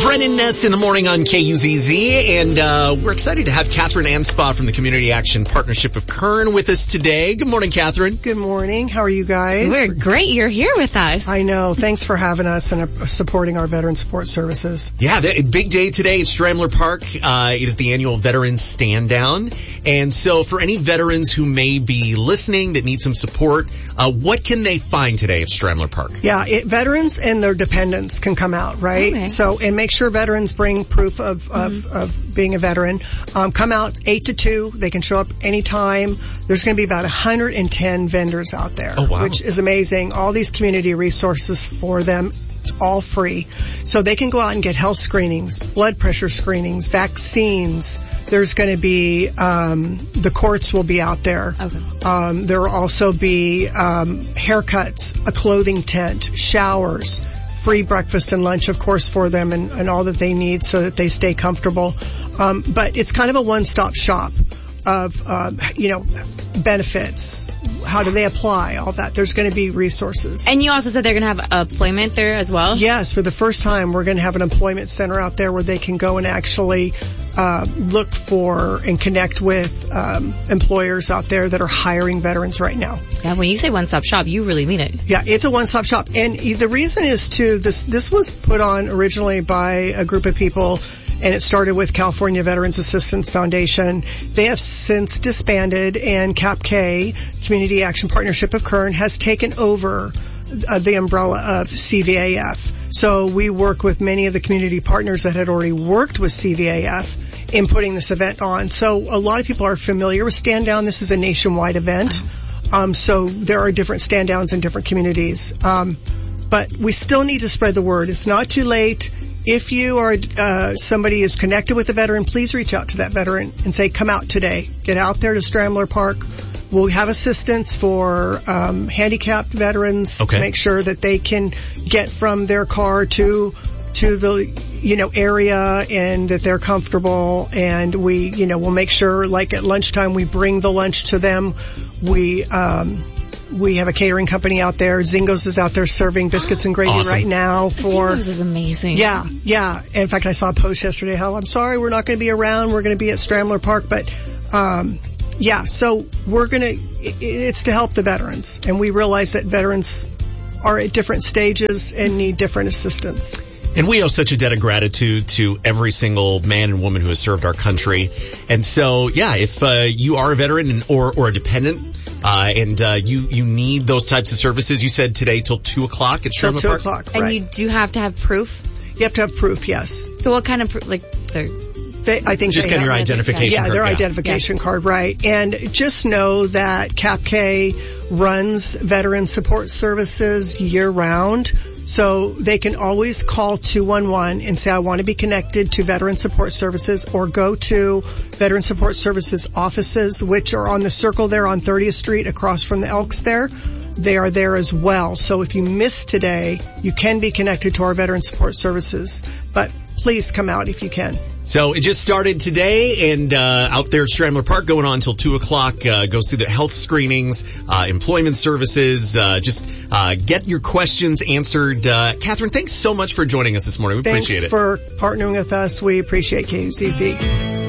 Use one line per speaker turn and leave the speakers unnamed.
Brennan Ness in the morning on KUZZ, and we're excited to have Catherine Anspaugh from the Community Action Partnership of Kern with us today. Good morning, Catherine.
Good morning. How are you guys?
We're great. You're here with us.
I know. Thanks for having us and supporting our veteran support services.
Yeah, big day today at Stramler Park. It is the annual Veterans Stand Down. And so for any veterans who may be listening that need some support, what can they find today at Stramler Park?
Yeah, veterans and their dependents can come out, right?
Okay.
So, and make sure veterans bring proof of being a veteran. Come out 8 to 2. They can show up anytime. There's going to be about 110 vendors out there, which is amazing. All these community resources for them. It's all free. So they can go out and get health screenings, blood pressure screenings, vaccines. There's going to be, the courts will be out there.
Okay.
There will also be, haircuts, a clothing tent, showers, free breakfast and lunch, of course, for them and all that they need so that they stay comfortable. But it's kind of a one-stop shop of, benefits. How do they apply? All that. There's going to be resources.
And you also said they're going to have employment there as well?
Yes. For the first time, we're going to have an employment center out there where they can go and actually look for and connect with employers out there that are hiring veterans right now.
Yeah, when you say one-stop shop, you really mean it.
Yeah, it's a one-stop shop. And the reason is this was put on originally by a group of people, and it started with California Veterans Assistance Foundation. They have since disbanded, and CAPK, Community Action Partnership of Kern, has taken over the umbrella of CVAF. So we work with many of the community partners that had already worked with CVAF in putting this event on. So a lot of people are familiar with Stand Down. This is a nationwide event. So there are different stand downs in different communities. But we still need to spread the word. It's not too late. If you are somebody is connected with a veteran, please reach out to that veteran and say, come out today. Get out there to Stramler Park. We'll have assistance for handicapped veterans to make sure that they can get from their car to the area and that they're comfortable. And we'll make sure, like at lunchtime, we bring the lunch to them. We have a catering company out there. Zingos is out there serving biscuits and gravy right now.
Zingos is amazing.
Yeah. In fact, I saw a post yesterday how, I'm sorry, we're not going to be around. We're going to be at Stramler Park. But, so it's to help the veterans. And we realize that veterans are at different stages and need different assistance.
And we owe such a debt of gratitude to every single man and woman who has served our country. And so, if you are a veteran or a dependent, and you need those types of services, you said today till 2 o'clock at Stramler Park?
2 o'clock,
and
right.
you do have to have proof?
You have to have proof, yes.
So what kind of proof?
I think
just kind of your identification card.
Yeah, their identification card, right. And just know that CAPK runs veteran support services year-round. So they can always call 211 and say, I want to be connected to Veteran Support Services, or go to Veteran Support Services offices, which are on the circle there on 30th Street across from the Elks there. They are there as well. So if you missed today, you can be connected to our Veteran Support Services. But please come out if you can.
So it just started today, and out there at Stramler Park, going on until 2 o'clock, goes through the health screenings, employment services, just get your questions answered. Catherine, thanks so much for joining us this morning. We appreciate it.
Thanks for partnering with us. We appreciate KUZZ.